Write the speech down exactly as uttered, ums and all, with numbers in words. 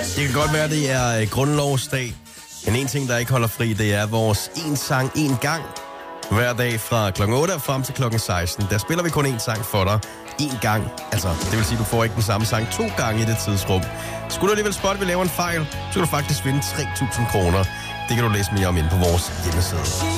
Det kan godt være, at det er grundlovsdag. Men en ting, der ikke holder fri, det er vores en sang, en gang. Hver dag fra klokken otte og frem til klokken seksten. Der spiller vi kun én sang for dig. En gang. Altså, det vil sige, at du får ikke den samme sang to gange i det tidsrum. Skulle du alligevel spotte, at vi laver en fejl, så kan du faktisk vinde tre tusind kroner. Det kan du læse mere om inde på vores hjemmeside.